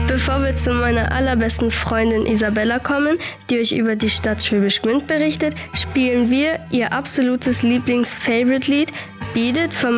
Bevor wir zu meiner allerbesten Freundin Isabella kommen, die euch über die Stadt Schwäbisch Gmünd berichtet, spielen wir ihr absolutes Lieblings-Favorite-Lied, Beat It von